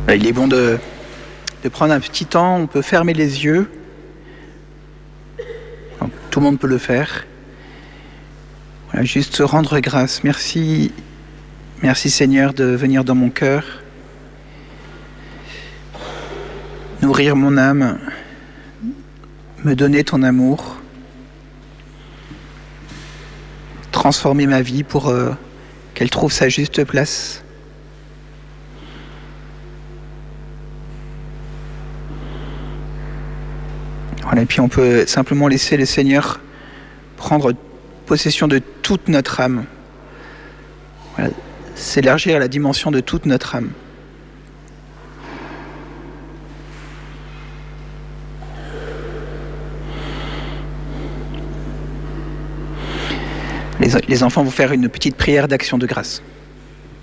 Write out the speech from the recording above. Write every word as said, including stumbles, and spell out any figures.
Voilà, il est bon de, de prendre un petit temps, on peut fermer les yeux. Donc, tout le monde peut le faire. Voilà, juste rendre grâce. Merci, merci Seigneur de venir dans mon cœur, nourrir mon âme, me donner ton amour, transformer ma vie pour euh, qu'elle trouve sa juste place. Voilà, et puis on peut simplement laisser le Seigneur prendre possession de toute notre âme. Voilà, s'élargir à la dimension de toute notre âme. Les, les enfants vont faire une petite prière d'action de grâce.